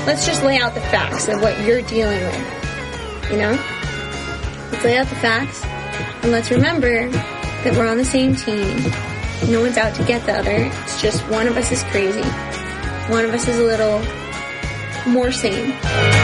let's just lay out the facts of what you're dealing with, you know? Let's lay out the facts, and let's remember that we're on the same team. No one's out to get the other. It's just one of us is crazy. One of us is a little more sane.